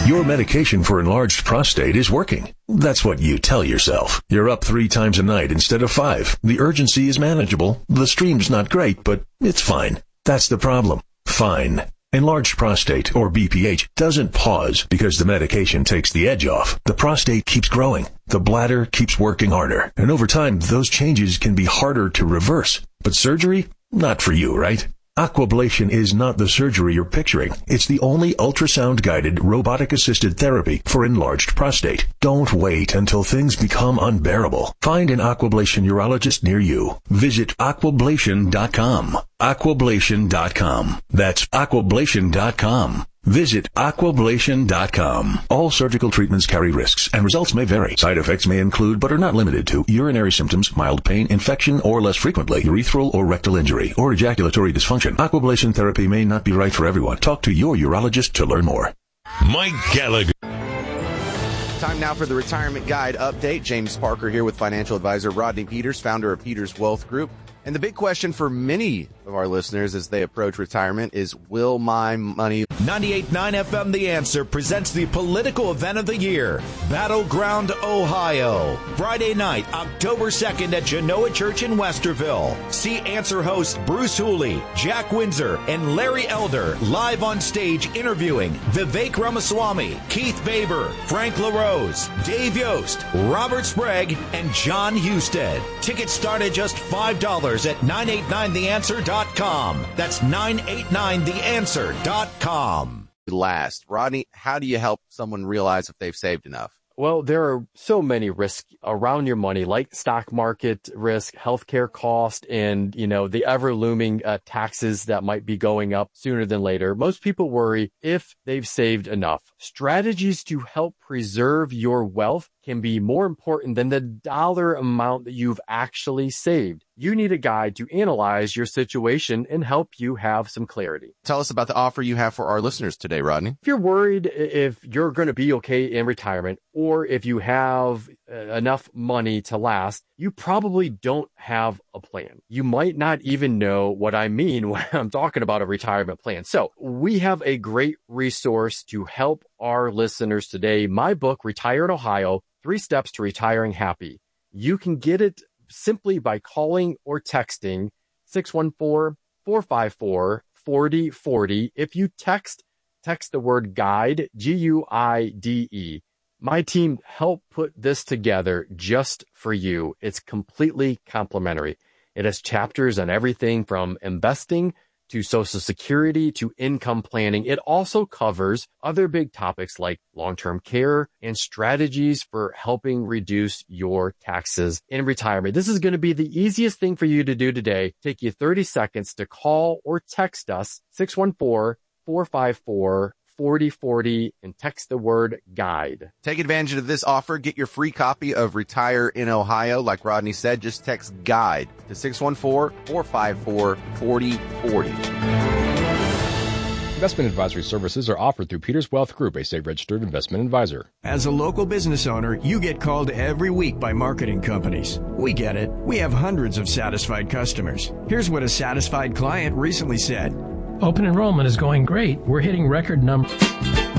Your medication for enlarged prostate is working. That's what you tell yourself. You're up 3 times a night instead of 5. The urgency is manageable. The stream's not great, but it's fine. That's the problem. Fine. Enlarged prostate, or BPH, doesn't pause because the medication takes the edge off. The prostate keeps growing. The bladder keeps working harder. And over time, those changes can be harder to reverse. But surgery? Not for you, right? Aquablation is not the surgery you're picturing. It's the only ultrasound-guided, robotic-assisted therapy for enlarged prostate. Don't wait until things become unbearable. Find an Aquablation urologist near you. Visit aquablation.com. Aquablation.com. That's aquablation.com. Visit aquablation.com. All surgical treatments carry risks, and results may vary. Side effects may include, but are not limited to, urinary symptoms, mild pain, infection, or less frequently, urethral or rectal injury, or ejaculatory dysfunction. Aquablation therapy may not be right for everyone. Talk to your urologist to learn more. Mike Gallagher. Time now for the Retirement Guide update. James Parker here with financial advisor Rodney Peters, founder of Peters Wealth Group. And the big question for many of our listeners as they approach retirement is, will my money... 98.9 FM The Answer presents the political event of the year, Battleground, Ohio. Friday night, October 2nd at Genoa Church in Westerville. See Answer hosts Bruce Hooley, Jack Windsor, and Larry Elder live on stage interviewing Vivek Ramaswamy, Keith Baber, Frank LaRose, Dave Yost, Robert Sprague, and John Husted. Tickets start at just $5 at 989theanswer.com. That's 989theanswer.com. Last, Rodney, how do you help someone realize if they've saved enough? Well, there are so many risks around your money, like stock market risk, healthcare cost, and, the ever-looming taxes that might be going up sooner than later. Most people worry if they've saved enough. Strategies to help preserve your wealth can be more important than the dollar amount that you've actually saved. You need a guide to analyze your situation and help you have some clarity. Tell us about the offer you have for our listeners today, Rodney. If you're worried if you're going to be okay in retirement, or if you have enough money to last, you probably don't have a plan. You might not even know what I mean when I'm talking about a retirement plan. So we have a great resource to help our listeners today. My book, Retire in Ohio, 3 Steps to Retiring Happy. You can get it simply by calling or texting 614-454-4040. If you text the word GUIDE, GUIDE. My team helped put this together just for you. It's completely complimentary. It has chapters on everything from investing to Social Security to income planning. It also covers other big topics like long-term care and strategies for helping reduce your taxes in retirement. This is going to be the easiest thing for you to do today. Take you 30 seconds to call or text us 614-454-4040 and text the word GUIDE. Take advantage of this offer. Get your free copy of Retire in Ohio. Like Rodney said, just text GUIDE to 614-454-4040. Investment advisory services are offered through Peters Wealth Group, a state-registered investment advisor. As a local business owner, you get called every week by marketing companies. We get it. We have hundreds of satisfied customers. Here's what a satisfied client recently said. Open enrollment is going great. We're hitting record numbers.